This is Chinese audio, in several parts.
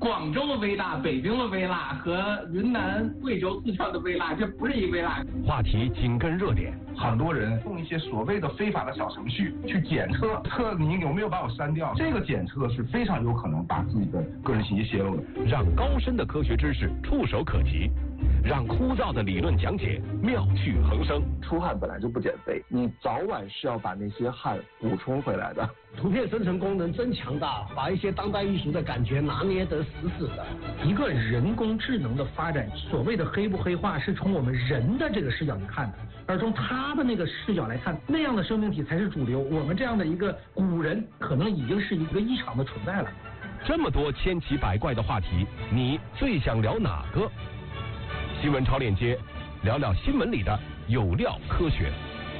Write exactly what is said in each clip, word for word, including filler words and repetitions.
广州的微辣、北京的微辣和云南、贵州、四川的微辣，这不是一微辣。 话题紧跟热点， 很多人用一些所谓的非法的小程序去检测，测你有没有把我删掉。这个检测是非常有可能把自己的个人信息泄露的。 让高深的科学知识触手可及，让枯燥的理论讲解妙趣横生。 出汗本来就不减肥，你早晚是要把那些汗补充回来的。 图片生成功能真强大，把一些当代艺术的感觉拿捏得死死的。 一个人工智能的发展，所谓的黑不黑化，是从我们人的这个视角去看的，而从他的那个视角来看，那样的生命体才是主流。我们这样的一个古人，可能已经是一个异常的存在了。 这么多千奇百怪的话题，你最想聊哪个？新闻超链接，聊聊新闻里的有料科学。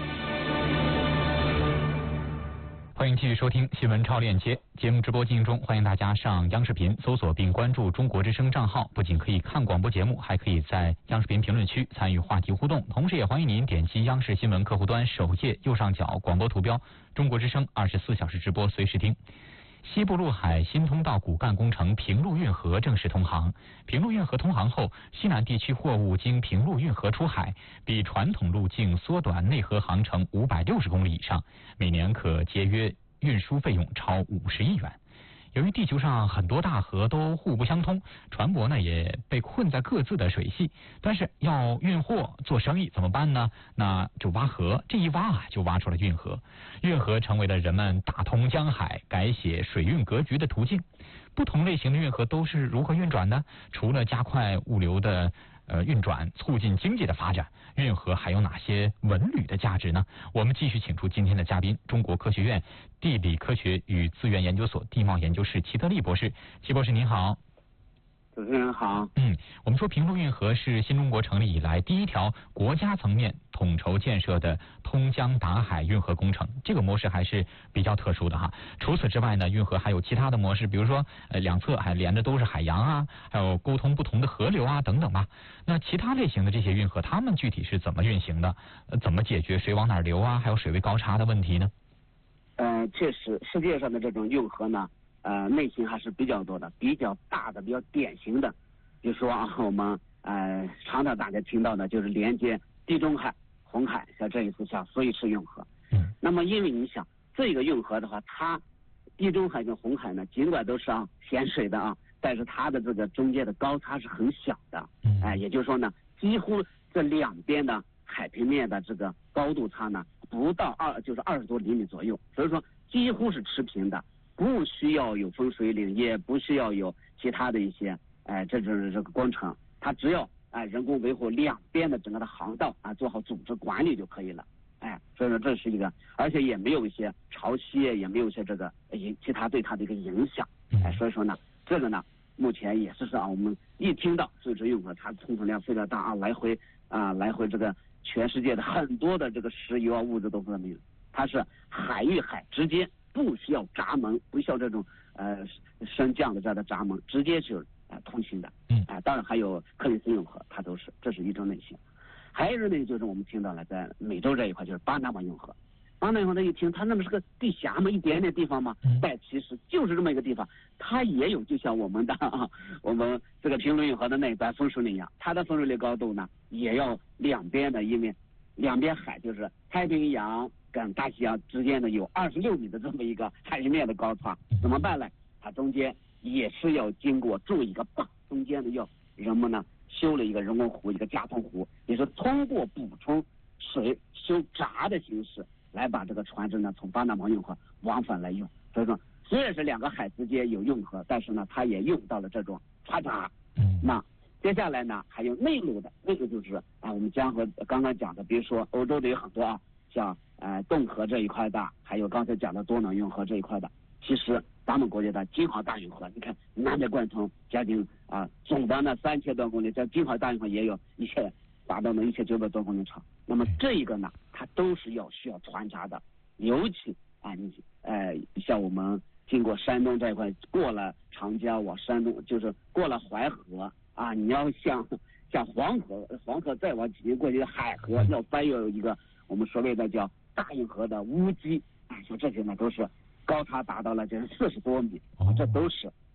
欢迎继续收听新闻超链接节目直播进行中，欢迎大家上央视频搜索并关注中国之声账号，不仅可以看广播节目，还可以在央视频评论区参与话题互动，同时也欢迎您点击央视新闻客户端首页右上角广播图标中国之声二十四小时直播随时听。西部陆海新通道骨干工程平陆运河正式通航。平陆运河通航后，西南地区货物经平陆运河出海，比传统路径缩短内河航程五百六十公里以上，每年可节约运输费用超五十亿元。由于地球上很多大河都互不相通，船舶呢也被困在各自的水系，但是要运货做生意怎么办呢？那就挖河，这一挖啊就挖出了运河。运河成为了人们打通江海、改写水运格局的途径。不同类型的运河都是如何运转呢？除了加快物流的呃运转，促进经济的发展，运河还有哪些文旅的价值呢？我们继续请出今天的嘉宾，中国科学院地理科学与资源研究所地貌研究室齐德利博士。齐博士您好。 主持人好。 嗯，我们说平陆运河是新中国成立以来第一条国家层面统筹建设的通江达海运河工程，这个模式还是比较特殊的哈。除此之外呢，运河还有其他的模式，比如说呃两侧还连着都是海洋啊，还有沟通不同的河流啊等等吧。那其他类型的这些运河，它们具体是怎么运行的？呃，怎么解决水往哪儿流啊，还有水位高差的问题呢？ 呃，确实，世界上的这种运河呢。呃，类型还是比较多的，比较大的、比较典型的，比如说啊，我们呃常常大家听到的就是连接地中海、红海，像这一次像苏伊士运河。嗯。那么因为你想这个运河的话，它地中海跟红海呢，尽管都是啊咸水的啊，但是它的这个中间的高差是很小的。嗯。哎、呃，也就是说呢，几乎这两边的海平面的这个高度差呢，不到二就是二十多厘米左右，所以说几乎是持平的。不需要有分水岭，也不需要有其他的一些哎、呃、这种这个工程，它只要哎、呃、人工维护两边的整个的航道啊，做好组织管理就可以了。哎，所以说这是一个，而且也没有一些潮汐，也没有一些这个影其他对它的一个影响。哎，所以说呢，这个呢目前也是啊，我们一听到苏伊士运河它通通量非常大啊，来回啊来回这个全世界的很多的这个石油啊物质都在没有，它是海与海之间。不需要闸门，不需要这种呃升降的这样的闸门，直接就呃通行的。嗯，啊、呃，当然还有克里斯运河，它都是，这是一种类型。还有一种类型就是我们听到了，在美洲这一块就是巴拿马运河。巴拿马运河呢一听，它那么是个地峡嘛，一点点地方嘛，嗯、但其实就是这么一个地方，它也有就像我们的啊，我们这个平陆运河的那一端分水岭一样，它的分水岭高度呢也要两边的，因为两边海就是太平洋。跟大西洋之间呢有二十六米的这么一个海平面的高差，怎么办呢？它中间也是要经过筑一个坝，中间呢要人们呢修了一个人工湖，一个加通湖，也是通过补充水修闸的形式来把这个船只呢从巴拿马运河往返来用。所以说，虽然是两个海之间有运河，但是呢它也用到了这种插闸。那接下来呢还有内陆的，内陆就是啊我们江河刚刚讲的，比如说欧洲的有很多啊，像。呃，洞河这一块的，还有刚才讲的多瑙运河这一块的，其实咱们国家的京杭大运河，你看南北贯通将近啊、呃，总的呢三千多公里，在京杭大运河也有一千达到了一千九百多公里长。那么这一个呢，它都是要需要船闸的，尤其啊，你呃像我们经过山东这一块，过了长江往山东，就是过了淮河啊，你要像像黄河，黄河再往几过去的海河，要翻越一个我们所谓的叫。大运河的乌基，哎，说这些呢都是高差达到了就是四十多米，这都是哎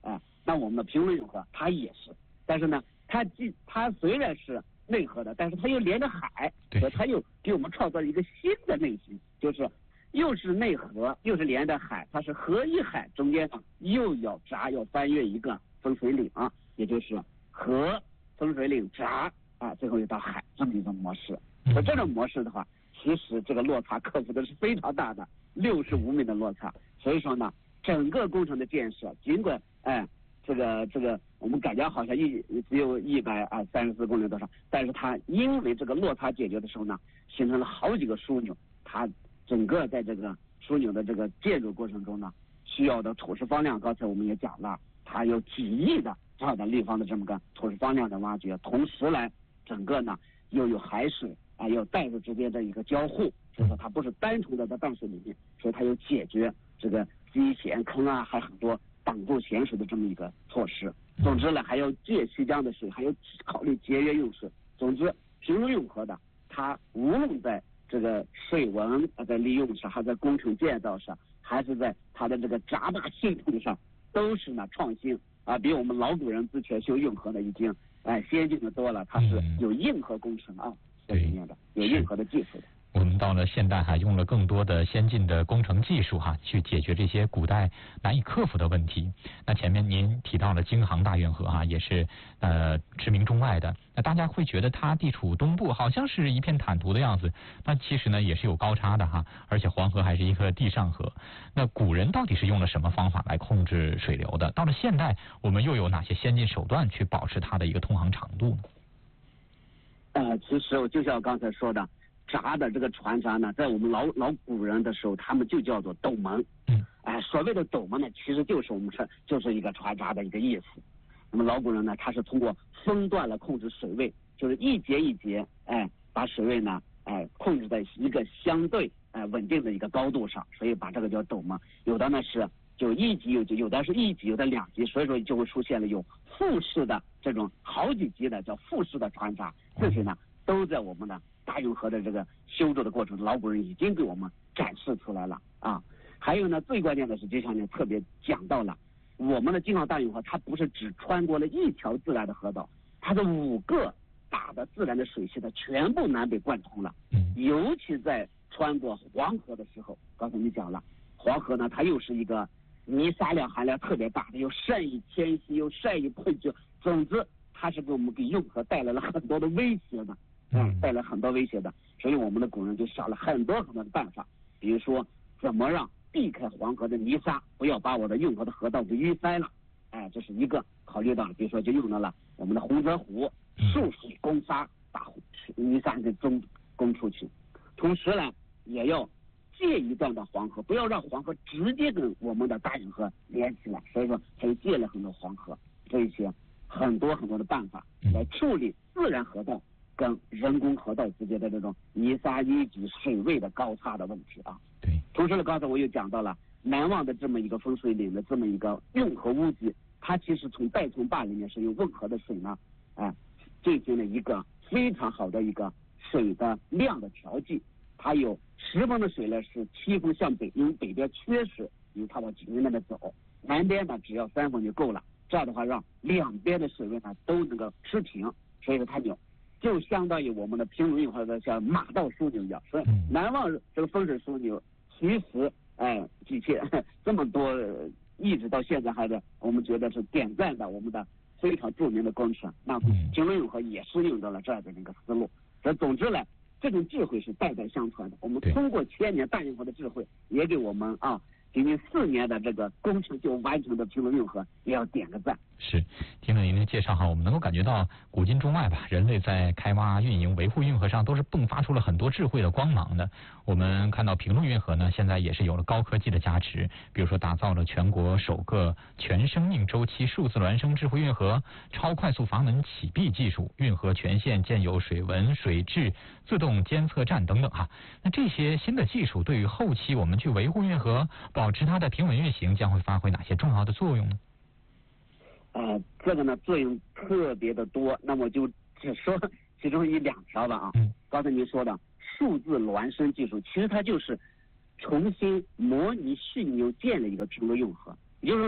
那我们的平伦运河它也是，但是呢，它既它虽然是内河的，但是它又连着海，所以它又给我们创造了一个新的类型，就是又是内河，又是连着海，它是河与海中间呢又要闸要翻越一个分水岭啊，也就是河分水岭闸啊，最后又到海这么一种模式。那这种模式的话，其实这个落差克服的是非常大的，六十五米的落差。所以说呢，整个工程的建设，尽管哎这个这个我们感觉好像一只有一百啊三十四公里多少，但是它因为这个落差解决的时候呢，形成了好几个枢纽，它整个在这个枢纽的这个建筑过程中呢，需要的土石方量，刚才我们也讲了，它有几亿的这样的立方的这么个土石方量的挖掘，同时来整个呢又有海水啊，有带子之间的一个交互，所以说它不是单纯的在淡水里面，所以它有解决这个积咸坑啊，还很多挡住咸水的这么一个措施。总之呢，还要借西江的水，还有考虑节约用水。总之，平伦运河的它无论在这个水文啊在利用上，还在工程建造上，还是在它的这个闸坝系统上，都是呢创新啊，比我们老古人之前修运河的已经哎先进的多了。它是有硬核工程啊，在里面的，有硬核的技术的。 我们到了现代哈，用了更多的先进的工程技术哈，去解决这些古代难以克服的问题。那前面您提到了京杭大运河哈，也是呃驰名中外的。那大家会觉得它地处东部，好像是一片坦途的样子，那其实呢也是有高差的哈，而且黄河还是一个地上河。那古人到底是用了什么方法来控制水流的？到了现代，我们又有哪些先进手段去保持它的一个通航长度呢？ 呃，其实我就像我刚才说的。闸的这个船闸呢，在我们老老古人的时候，他们就叫做斗门。嗯，哎，所谓的斗门呢，其实就是我们说就是一个船闸的一个意思。那么老古人呢，他是通过分段来控制水位，就是一节一节，哎，把水位呢，哎，控制在一个相对哎稳定的一个高度上，所以把这个叫斗门。有的呢是就一级有有的是一级，有的两级，所以说就会出现了有复式的这种好几级的叫复式的船闸，这些呢都在我们的大运河的这个修筑的过程，老古人已经给我们展示出来了啊。还有呢，最关键的是，就像你特别讲到了，我们的京杭大运河，它不是只穿过了一条自然的河道，它的五个大的自然的水系的全部南北贯通了。尤其在穿过黄河的时候，刚才你讲了，黄河呢，它又是一个泥沙量含量特别大的，又善于迁徙，又善于喷掘，总之它是给我们给运河带来了很多的威胁的。嗯，带来很多威胁的，所以我们的古人就想了很多很多的办法，比如说怎么让避开黄河的泥沙，不要把我的运河的河道给淤塞了，哎，这是一个考虑到了，比如说就用到了我们的洪泽湖蓄水攻沙，把泥沙给中攻出去，同时呢也要借一段的黄河，不要让黄河直接跟我们的大运河连起来，所以说他就借了很多黄河，这些很多很多的办法来处理自然河道跟人工河道之间的这种泥沙淤积水位的高差的问题啊。 对。 同时呢，刚才我又讲到了南望的这么一个分水岭的这么一个运河污迹，它其实从岱从坝里面是用温和的水呢，哎，进行了一个非常好的一个水的量的调剂。它有十分的水呢是七分向北，因为北边缺水，因为它往井那边走；南边呢只要三分就够了。这样的话，让两边的水位呢都能够持平，所以说它有。就相当于我们的平伦运河的像马道枢纽一样，所以南望这个分水枢纽，其实哎几千这么多，一直到现在还是我们觉得是点赞的我们的非常著名的工程。那平伦运河也是用到了这样的一个思路。这总之呢，这种智慧是代代相传的。我们通过千年大运河的智慧，也给我们啊仅仅四年的这个工程就完成的平伦运河也要点个赞。 是，听了您的介绍哈，我们能够感觉到古今中外吧，人类在开挖、运营、维护运河上都是迸发出了很多智慧的光芒的。我们看到平伦运河呢，现在也是有了高科技的加持，比如说打造了全国首个全生命周期数字孪生智慧运河、超快速阀门启闭技术、运河全线建有水文、水质自动监测站等等哈。那这些新的技术对于后期我们去维护运河、保持它的平稳运行，将会发挥哪些重要的作用呢？ 呃，这个呢作用特别的多，那么就只说其中一两条吧啊。嗯。刚才您说的数字孪生技术，其实它就是重新模拟训牛建了一个平伦运河，也就是说呢，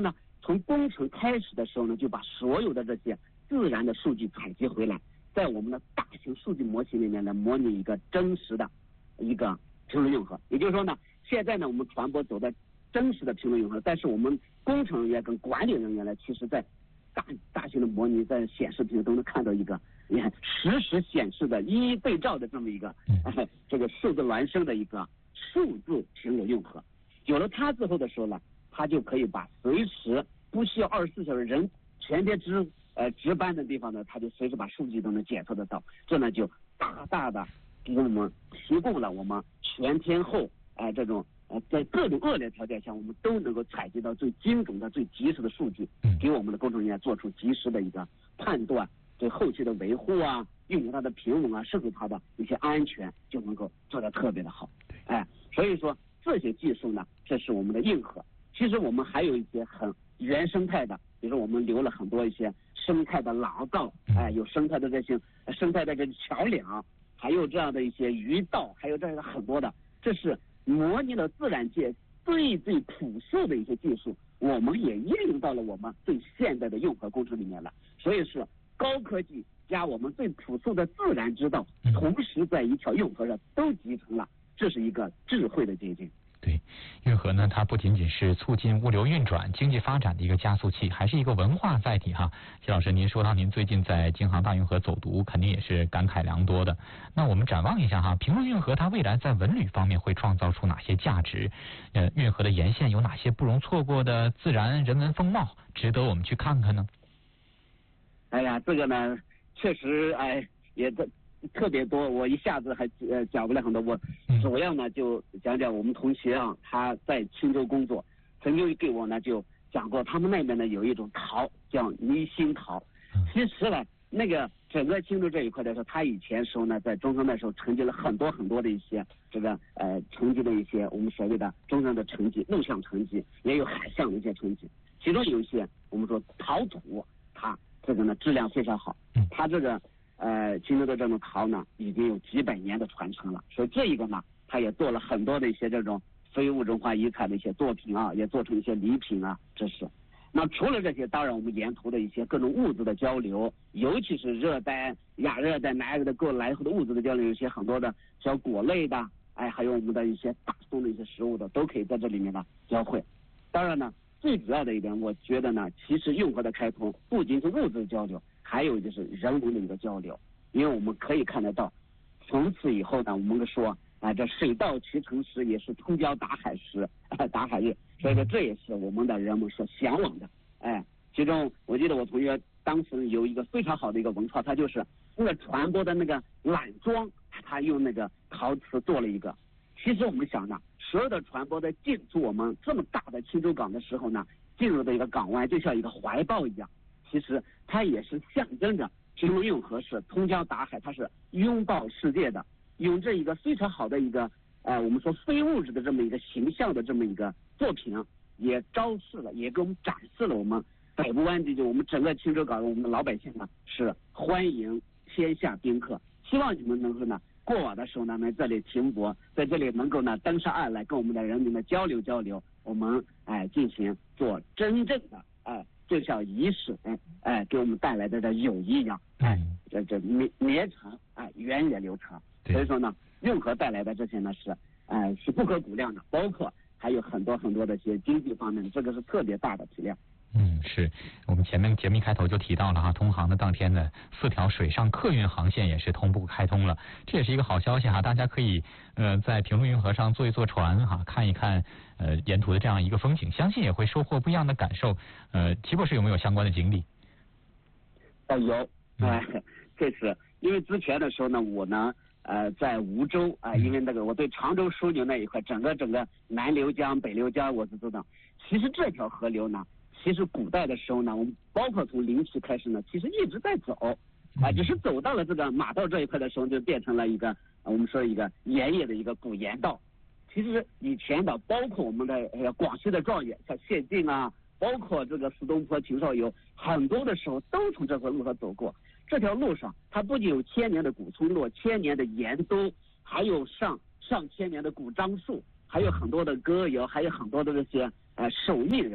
从工程开始的时候呢，就把所有的这些自然的数据采集回来，在我们的大型数据模型里面来模拟一个真实的一个评论用河。也就是说呢，现在呢我们传播走在真实的评论用河，但是我们工程人员跟管理人员呢，其实在大大型的模拟在显示屏都能看到一个你看实时显示的一一对照的这么一个、呃、这个数字孪生的一个数字评论用河。有了它之后的时候呢，它就可以把随时不需要二十四小时人全天值呃值班的地方呢，它就随时把数据都能检测得到。这呢就大大的给我们提供了我们全天候哎、呃、这种呃在各种恶劣条件下，我们都能够采集到最精准的、最及时的数据，给我们的工程人员做出及时的一个判断，对后期的维护啊、运行它的平稳啊，甚至它的一些安全就能够做得特别的好。哎，所以说这些技术呢，这是我们的硬核。其实我们还有一些很原生态的，比如说我们留了很多一些生态的廊道，哎，有生态的这些生态的这个桥梁，还有这样的一些鱼道，还有这样的很多的，这是模拟了自然界最最朴素的一些技术，我们也应用到了我们最现代的用河工程里面了。所以是高科技加我们最朴素的自然之道，同时在一条用河上都集成了，这是一个智慧的结晶。 对，运河呢，它不仅仅是促进物流运转、经济发展的一个加速器，还是一个文化载体哈。谢老师，您说到您最近在京杭大运河走读，肯定也是感慨良多的。那我们展望一下哈，评论运河它未来在文旅方面会创造出哪些价值？呃，运河的沿线有哪些不容错过的自然人文风貌，值得我们去看看呢？ 哎呀，这个呢，确实哎也特特别多，我一下子还呃讲不了很多。我主要呢就讲讲我们同学啊，他在青州工作，曾经给我呢就讲过，他们那边呢有一种桃叫泥心桃。其实呢，那个整个青州这一块来说，他以前时候呢在中专的时候成绩了很多很多的一些这个呃成绩的一些我们所谓的中专的成绩，陆上成绩，也有海上的一些成绩。其中有一些我们说陶土，它这个呢质量非常好，它这个。呃，青州的这种陶呢，已经有几百年的传承了，所以这一个呢，它也做了很多的一些这种非物质文化遗产的一些作品啊，也做成一些礼品啊，这是。那除了这些，当然我们沿途的一些各种物质的交流，尤其是热带、亚热带、南热带各来回的物质的交流，有些很多的小果类的，哎，还有我们的一些大宗的一些食物的，都可以在这里面呢交汇。当然呢，最主要的一点，我觉得呢，其实运河的开通不仅是物质的交流。还有就是人文的一个交流，因为我们可以看得到，从此以后呢，我们说啊、呃，这水到渠成时也是通宵达海时，呃、达海日，所以说这也是我们的人们所向往的。哎，其中我记得我同学当时有一个非常好的一个文创，他就是那个船舶的那个缆桩，他用那个陶瓷做了一个。其实我们想呢，所有的船舶在进出我们这么大的青州港的时候呢，进入的一个港湾就像一个怀抱一样。其实它也是象征着评论运河是通江达海，它是拥抱世界的，用这一个非常好的一个呃我们说非物质的这么一个形象的这么一个作品，也昭示了，也给我们展示了我们北部湾地区，我们整个青州港我们的老百姓呢是欢迎天下宾客，希望你们能够呢过往的时候呢在这里停泊，在这里能够呢登上岸来跟我们的人民呢交流交流，我们哎进行做真正的哎。就像仪式，哎哎，给我们带来的这友谊一样，哎，这这绵绵长，哎，源远流长。所以说呢，运河带来的这些呢是，哎，是不可估量的，包括还有很多很多的一些经济方面，这个是特别大的体量。 嗯，是我们前面节目一开头就提到了哈，通航的当天呢，四条水上客运航线也是同步开通了，这也是一个好消息哈，大家可以呃在评论运河上坐一坐船哈，看一看呃沿途的这样一个风景，相信也会收获不一样的感受。呃，齐博士有没有相关的经历？ 呃，有，哎、呃，这是因为之前的时候呢，我呢呃在梧州啊、呃，因为那个我对常州枢纽那一块，整个整个南流江、北流江我是知道，其实这条河流呢。其实古代的时候呢，我们包括从灵渠开始呢，其实一直在走，啊、呃，只是走到了这个马道这一块的时候，就变成了一个、呃、我们说一个盐业的一个古盐道。其实以前的，包括我们的呃广西的状元，像谢晋啊，包括这个苏东坡、秦少游，很多的时候都从这条路上走过。这条路上，它不仅有千年的古村落、千年的盐都，还有上上千年的古樟树，还有很多的歌谣，还有很多的这些呃手艺人。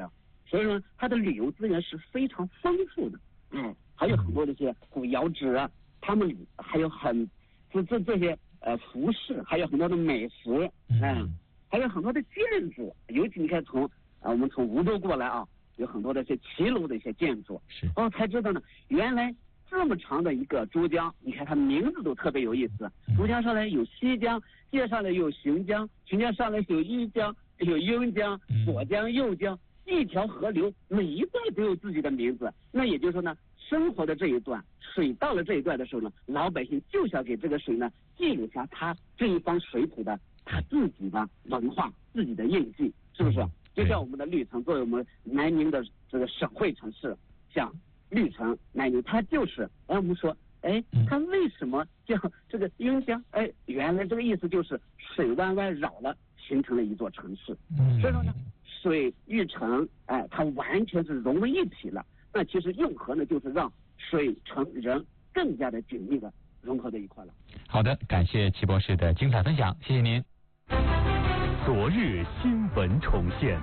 所以说它的旅游资源是非常丰富的。嗯，还有很多这些古窑址啊，他们还有很这这这些呃服饰，还有很多的美食，嗯，还有很多的建筑，尤其你看从啊我们从梧州过来啊，有很多的一些骑楼的一些建筑， 是哦才知道呢，原来这么长的一个珠江，你看它名字都特别有意思，珠江上来有西江，接上来有浔江，浔江上来有余江，有颍江、左江、右江。一条河流，每一段都有自己的名字。那也就是说呢，生活的这一段，水到了这一段的时候呢，老百姓就想给这个水呢记录下它这一方水土的它自己的文化、自己的印记，是不是？就像我们的绿城，作为我们南宁的这个省会城市，像绿城、南宁，它就是，哎，我们说，哎，它为什么叫这个颍江？哎，原来这个意思就是水弯弯绕了，形成了一座城市。所以说呢。水与城，哎，它完全是融为一体了。那其实用河呢，就是让水、城、人更加的紧密的融合在一块了。 好的，感谢齐博士的精彩分享，谢谢您。 昨日新闻重现，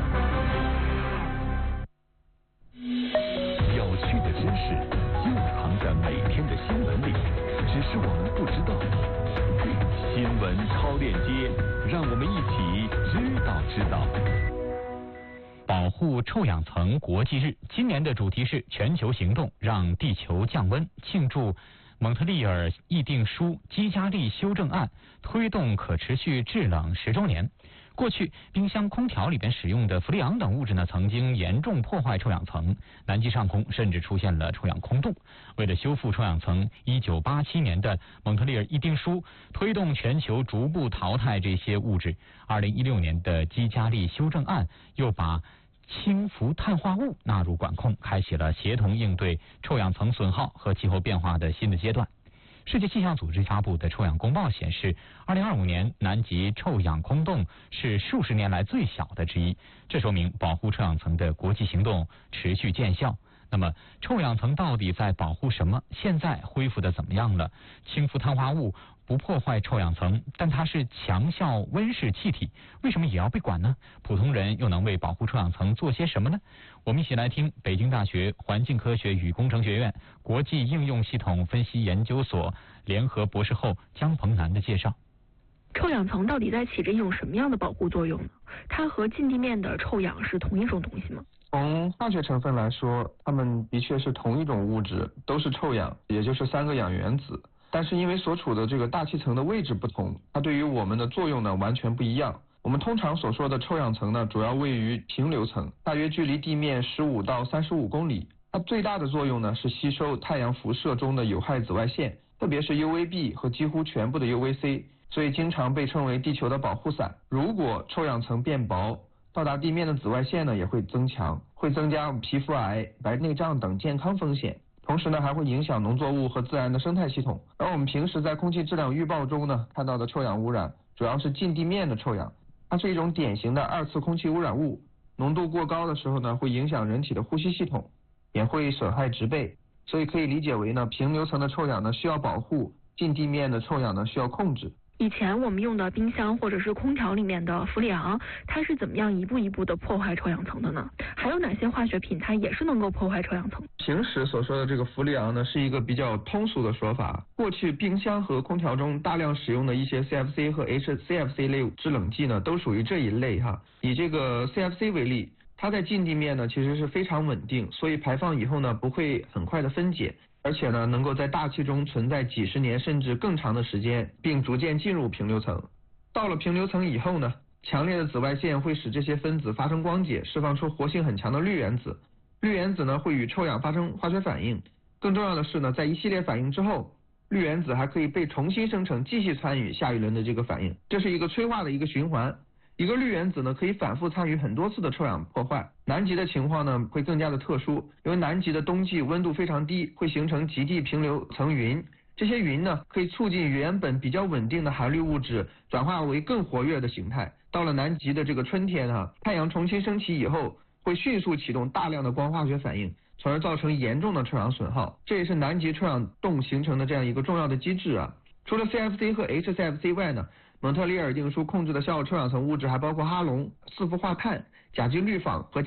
有趣的知识又藏在每天的新闻里，只是我们不知道。新闻超链接，让我们一起知道知道。 保护臭氧层国际日，今年的主题是全球行动让地球降温，庆祝蒙特利尔议定书基加利修正案推动可持续制冷十周年。过去冰箱、空调里边使用的氟利昂等物质呢，曾经严重破坏臭氧层，南极上空甚至出现了臭氧空洞。为了修复臭氧层，一九八七年的蒙特利尔议定书推动全球逐步淘汰这些物质。二零一六年的基加利修正案又把氢氟碳化物纳入管控，开启了协同应对臭氧层损耗和气候变化的新的阶段。世界气象组织发布的臭氧公报显示，二零二五年南极臭氧空洞是数十年来最小的之一，这说明保护臭氧层的国际行动持续见效。那么臭氧层到底在保护什么？现在恢复的怎么样了？氢氟碳化物不破坏臭氧层，但它是强效温室气体，为什么也要被管呢？普通人又能为保护臭氧层做些什么呢？我们一起来听北京大学环境科学与工程学院国际应用系统分析研究所联合博士后姜鹏南的介绍。 臭氧层到底在起着一种什么样的保护作用呢？它和近地面的臭氧是同一种东西吗？ 从化学成分来说，它们的确是同一种物质，都是臭氧，也就是三个氧原子。但是因为所处的这个大气层的位置不同，它对于我们的作用呢完全不一样。我们通常所说的臭氧层呢，主要位于平流层，大约距离地面十五到三十五公里。它最大的作用呢是吸收太阳辐射中的有害紫外线，特别是 U V B 和几乎全部的 U V C， 所以经常被称为地球的保护伞。如果臭氧层变薄，到达地面的紫外线呢也会增强，会增加皮肤癌、白内障等健康风险。同时呢，还会影响农作物和自然的生态系统。而我们平时在空气质量预报中呢看到的臭氧污染，主要是近地面的臭氧，它是一种典型的二次空气污染物，浓度过高的时候呢，会影响人体的呼吸系统，也会损害植被。所以可以理解为呢，平流层的臭氧呢需要保护，近地面的臭氧呢需要控制。 以前我们用的冰箱或者是空调里面的氟利昂，它是怎么样一步一步的破坏臭氧层的呢？还有哪些化学品它也是能够破坏臭氧层？ 平时所说的这个氟利昂呢，是一个比较通俗的说法。过去冰箱和空调中大量使用的一些 C F C 和 H C F C 类制冷剂呢，都属于这一类哈。以这个 C F C 为例，它在近地面呢其实是非常稳定，所以排放以后呢不会很快的分解。而且呢，能够在大气中存在几十年甚至更长的时间，并逐渐进入平流层。到了平流层以后呢，强烈的紫外线会使这些分子发生光解，释放出活性很强的氯原子。氯原子呢会与臭氧发生化学反应。更重要的是呢，在一系列反应之后，氯原子还可以被重新生成，继续参与下一轮的这个反应。这是一个催化的一个循环。一个氯原子呢可以反复参与很多次的臭氧破坏。南极的情况呢会更加的特殊，因为南极的冬季温度非常低，会形成极地平流层云。这些云呢可以促进原本比较稳定的含氯物质转化为更活跃的形态。到了南极的这个春天啊，太阳重新升起以后，会迅速启动大量的光化学反应，从而造成严重的臭氧损耗。这也是南极臭氧洞形成的这样一个重要的机制啊。除了 C F C 和 H C F C 外呢，蒙特利尔议定书控制的小臭氧层物质还包括哈龙、四氟化碳、甲基氯仿和